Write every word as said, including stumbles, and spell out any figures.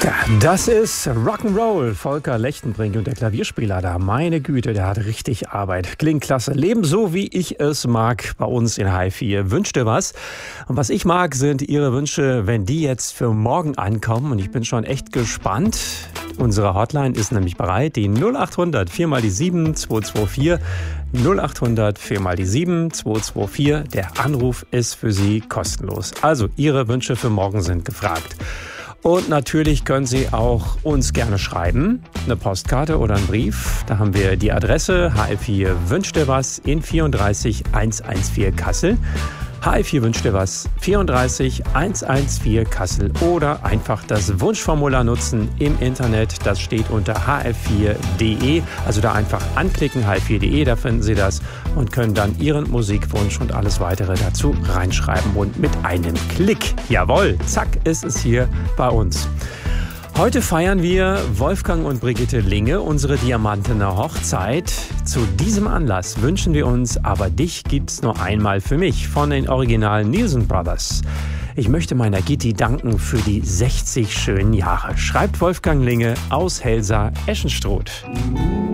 Tja, das ist Rock'n'Roll. Volker Lechtenbrink und der Klavierspieler da, meine Güte, der hat richtig Arbeit. Klingt klasse. Leben so, wie ich es mag, bei uns in H vier. Wünsch dir was. Und was ich mag, sind Ihre Wünsche, wenn die jetzt für morgen ankommen. Und ich bin schon echt gespannt. Unsere Hotline ist nämlich bereit. Die null acht hundert vier mal die sieben zwei zwei vier. null acht hundert vier mal die sieben zwei zwei vier. Der Anruf ist für Sie kostenlos. Also, Ihre Wünsche für morgen sind gefragt. Und natürlich können Sie auch uns gerne schreiben, eine Postkarte oder einen Brief. Da haben wir die Adresse H L vier Wünsch dir was in vierunddreißig hundertvierzehn Kassel. H L vier Wünsch dir was, vierunddreißig hundertvierzehn Kassel. Oder einfach das Wunschformular nutzen im Internet. Das steht unter h l vier punkt d e. Also da einfach anklicken, h l vier punkt d e, da finden Sie das und können dann Ihren Musikwunsch und alles weitere dazu reinschreiben. Und mit einem Klick, jawohl, zack, ist es hier bei uns. Heute feiern wir Wolfgang und Brigitte Linge, unsere diamantene Hochzeit. Zu diesem Anlass wünschen wir uns Aber dich gibt's nur einmal für mich von den originalen Nielsen Brothers. Ich möchte meiner Gitti danken für die sechzig schönen Jahre, schreibt Wolfgang Linge aus Helsa-Eschenstruth.